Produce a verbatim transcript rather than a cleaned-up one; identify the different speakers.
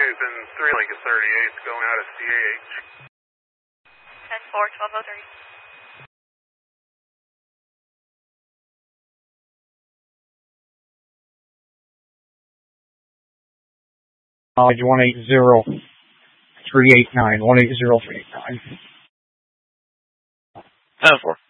Speaker 1: in three Lincoln thirty-eight going out of C H.
Speaker 2: ten four, twelve oh three.
Speaker 3: Knowledge one eight zero three eight nine, one eight zero three eight nine.
Speaker 4: ten four.